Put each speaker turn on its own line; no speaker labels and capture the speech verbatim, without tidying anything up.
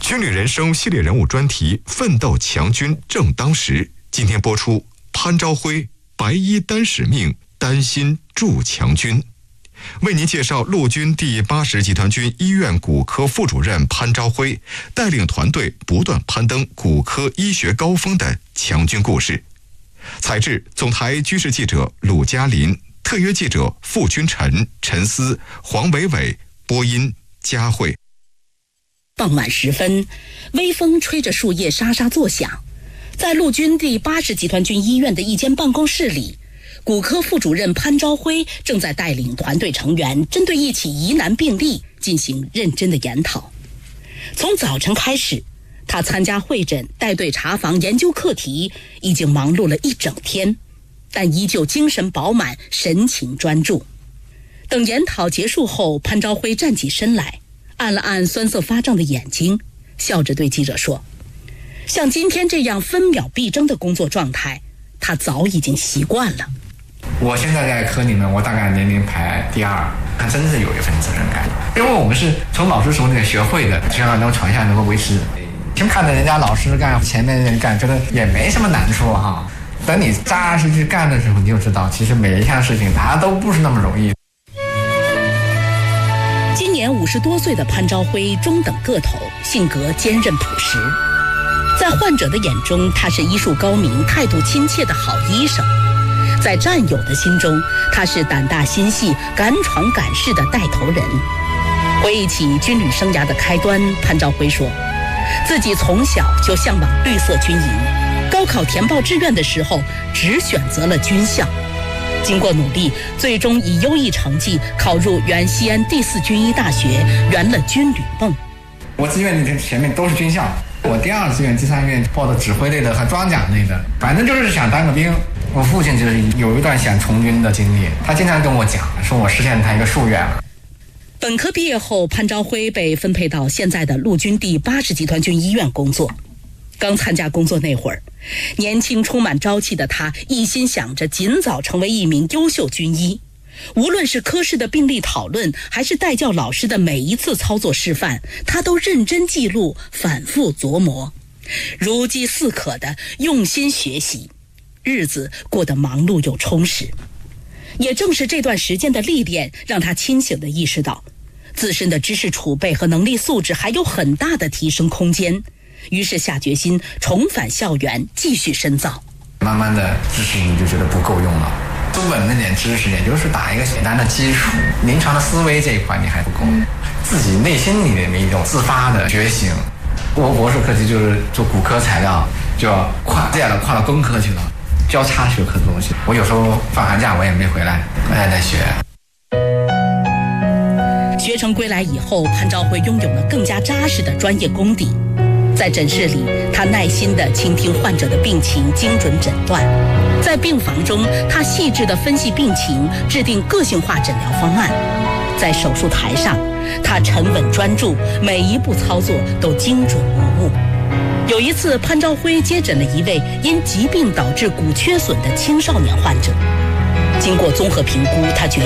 军旅人生系列人物专题《奋斗强军正当时》，今天播出。潘朝辉白衣担使命，担心助强军。为您介绍陆军第八十集团军医院骨科副主任潘朝辉带领团队不断攀登骨科医学高峰的强军故事。采制总台军事记者鲁嘉林，特约记者傅君臣、陈思、黄伟伟，播音佳慧。
傍晚时分，微风吹着树叶沙沙作响，在陆军第八十集团军医院的一间办公室里，骨科副主任潘朝辉正在带领团队成员针对一起疑难病例进行认真的研讨。从早晨开始，他参加会诊、带队查房、研究课题，已经忙碌了一整天，但依旧精神饱满，神情专注。等研讨结束后，潘朝辉站起身来，按了按酸涩发胀的眼睛，笑着对记者说：像今天这样分秒必争的工作状态，他早已经习惯了。
我现在在科里面，我大概年龄排第二，他真是有一份责任感，因为我们是从老师手里学会的，希望能传下，能够维持。先看着人家老师干，前面人干，觉得也没什么难处哈。等你扎实去干的时候，你就知道，其实每一项事情它都不是那么容易。
今年五十多岁的潘朝辉中等个头，性格坚韧朴实。在患者的眼中，他是医术高明、态度亲切的好医生；在战友的心中，他是胆大心细、敢闯敢试的带头人。回忆起军旅生涯的开端，潘朝辉说，自己从小就向往绿色军营，高考填报志愿的时候，只选择了军校。经过努力，最终以优异成绩考入原西安第四军医大学，圆了军旅梦。
我志愿里前面都是军校。我第二志愿、第三志愿报的指挥类的和装甲类的，反正就是想当个兵。我父亲就是有一段想从军的经历，他经常跟我讲，说我实现他一个夙愿了。
本科毕业后，潘朝辉被分配到现在的陆军第八十集团军医院工作。刚参加工作那会儿，年轻充满朝气的他一心想着尽早成为一名优秀军医。无论是科室的病例讨论，还是带教老师的每一次操作示范，他都认真记录，反复琢磨，如饥似渴地用心学习，日子过得忙碌又充实。也正是这段时间的历练，让他清醒地意识到，自身的知识储备和能力素质还有很大的提升空间，于是下决心重返校园，继续深造。
慢慢的知识你就觉得不够用了，书本那点知识，也就是打一个简单的基础，临床的思维这一块你还不够，自己内心里面一种自发的觉醒。我博士课题就是做骨科材料，就要跨界了，跨到工科去了，交叉学科的东西。我有时候放寒假我也没回来，我也在学。
学成归来以后，潘朝辉拥有了更加扎实的专业功底。在诊室里，他耐心地倾听患者的病情，精准诊断；在病房中，他细致地分析病情，制定个性化诊疗方案；在手术台上，他沉稳专注，每一步操作都精准无误。有一次，潘朝辉接诊了一位因疾病导致骨缺损的青少年患者，经过综合评估，他决定